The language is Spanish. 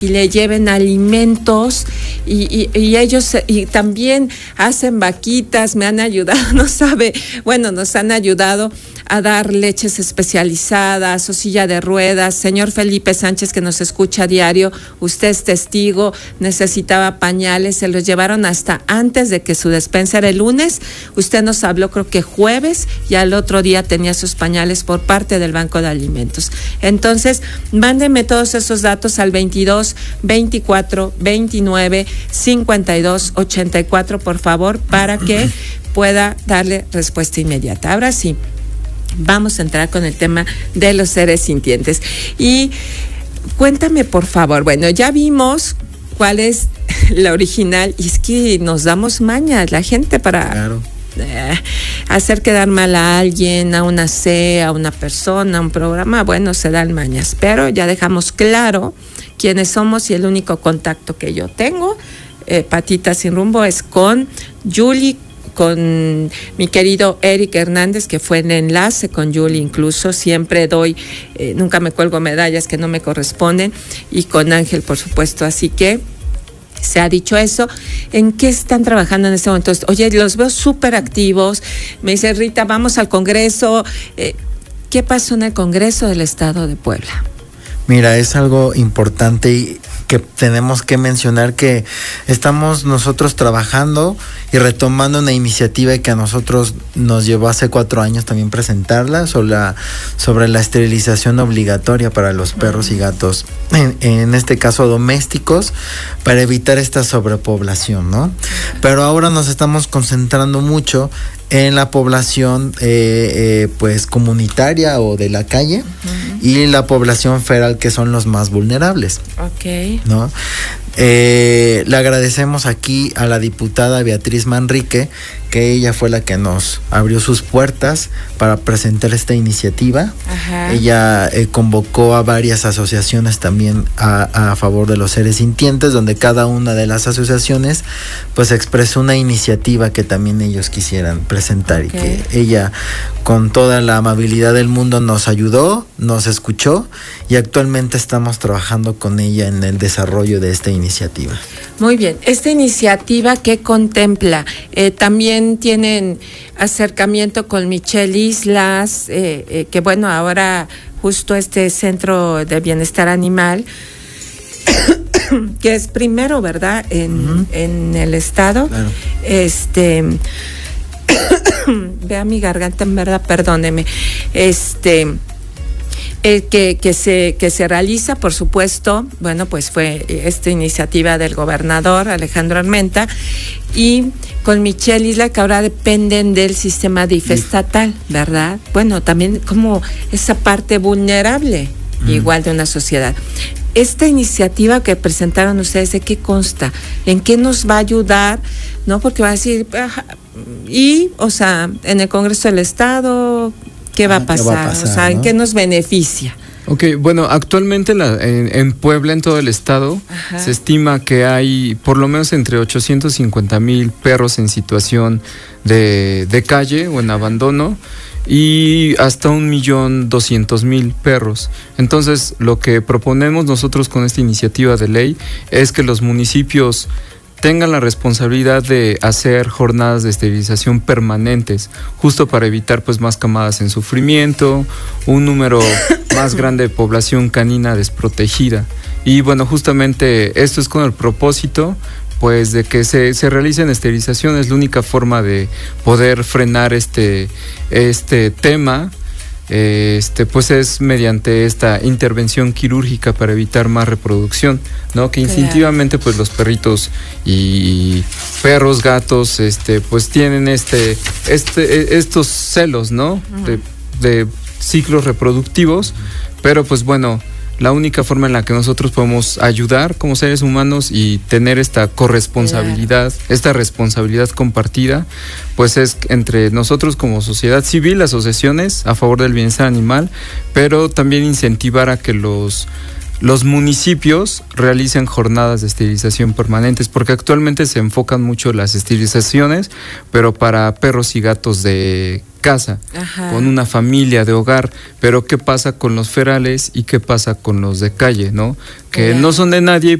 y le lleven alimentos y ellos y también hacen vaquitas, me han ayudado, nos han ayudado a dar leches especializadas o silla de ruedas. Señor Felipe Sánchez, que nos escucha a diario, usted es testigo, necesitaba pañales, se los llevaron hasta antes de que su despensa era el lunes. Usted nos habló creo que jueves y al otro día tenía sus pañales por parte del Banco de Alimentos. Entonces, mándenme todos esos datos al 22 24 29 52 84, por favor, para que pueda darle respuesta inmediata. Ahora sí, vamos a entrar con el tema de los seres sintientes. Y cuéntame, por favor, bueno, ya vimos cuál es la original, y es que nos damos mañas la gente para... Claro. Hacer quedar mal a alguien, a una C, a una persona, a un programa, bueno, se dan mañas, pero ya dejamos claro quiénes somos y el único contacto que yo tengo, Patita Sin Rumbo, es con Julie, con mi querido Eric Hernández, que fue el enlace con Julie, incluso siempre doy, nunca me cuelgo medallas que no me corresponden, y con Ángel, por supuesto, así que se ha dicho eso. ¿En qué están trabajando en este momento? Oye, los veo súper activos. Me dice Rita, vamos al Congreso. ¿Qué pasó en el Congreso del Estado de Puebla? Mira, es algo importante y que tenemos que mencionar, que estamos nosotros trabajando y retomando una iniciativa que a nosotros nos llevó hace 4 años también presentarla, sobre la esterilización obligatoria para los perros y gatos, en este caso domésticos, para evitar esta sobrepoblación, ¿no? Pero ahora nos estamos concentrando mucho en la población pues comunitaria o de la calle, y la población feral, que son los más vulnerables. Okay. ¿No? Le agradecemos aquí a la diputada Beatriz Manrique, que ella fue la que nos abrió sus puertas para presentar esta iniciativa. Ajá. Ella convocó a varias asociaciones también a favor de los seres sintientes, donde cada una de las asociaciones pues expresó una iniciativa que también ellos quisieran presentar. Okay. Y que ella, con toda la amabilidad del mundo, nos ayudó, nos escuchó, y actualmente estamos trabajando con ella en el desarrollo de esta iniciativa. Muy bien, esta iniciativa, ¿qué contempla? También tienen acercamiento con Michelle Islas, que bueno, ahora justo este Centro de Bienestar Animal, que es primero, ¿verdad?, en el estado. Claro. Vea mi garganta, en verdad, perdóneme. Que se realiza, por supuesto, bueno, pues fue esta iniciativa del gobernador Alejandro Armenta, y con Michelle Isla, que ahora dependen del sistema DIF estatal, ¿verdad? Bueno, también como esa parte vulnerable, igual de una sociedad. Esta iniciativa que presentaron ustedes, ¿de qué consta? ¿En qué nos va a ayudar? ¿No? Porque va a decir, o sea, en el Congreso del Estado, ¿qué va a pasar? O sea, ¿no? ¿En qué nos beneficia? Ok, bueno, actualmente en Puebla, en todo el estado, ajá, se estima que hay por lo menos entre 850,000 perros en situación de calle o en abandono, y hasta 1,200,000 perros. Entonces, lo que proponemos nosotros con esta iniciativa de ley es que los municipios tengan la responsabilidad de hacer jornadas de esterilización permanentes, justo para evitar pues más camadas en sufrimiento, un número más grande de población canina desprotegida. Y bueno, justamente esto es con el propósito pues de que se realicen esterilizaciones. La única forma de poder frenar este tema pues es mediante esta intervención quirúrgica para evitar más reproducción, ¿no? Que instintivamente pues los perritos y perros, gatos, pues tienen estos celos, ¿no? De ciclos reproductivos, pero pues bueno, la única forma en la que nosotros podemos ayudar como seres humanos y tener esta corresponsabilidad, esta responsabilidad compartida, pues es entre nosotros como sociedad civil, asociaciones a favor del bienestar animal, pero también incentivar a que los municipios realicen jornadas de esterilización permanentes, porque actualmente se enfocan mucho las esterilizaciones, pero para perros y gatos de casa, Ajá. con una familia de hogar, pero ¿qué pasa con los ferales y qué pasa con los de calle, no? Que Claro. no son de nadie,